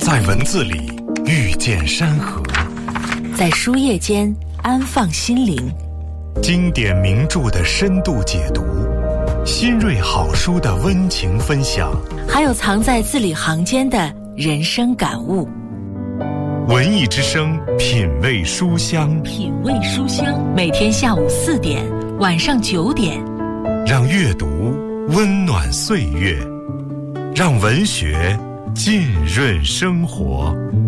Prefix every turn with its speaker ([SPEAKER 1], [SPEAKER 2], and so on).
[SPEAKER 1] 在文字里遇见山河，
[SPEAKER 2] 在书页间安放心灵。
[SPEAKER 1] 经典名著的深度解读，新锐好书的温情分享，
[SPEAKER 2] 还有藏在字里行间的人生感悟。
[SPEAKER 1] 文艺之声，品味书香，
[SPEAKER 2] 品味书香，每天下午4点，晚上9点，
[SPEAKER 1] 让阅读温暖岁月，让文学浸润生活。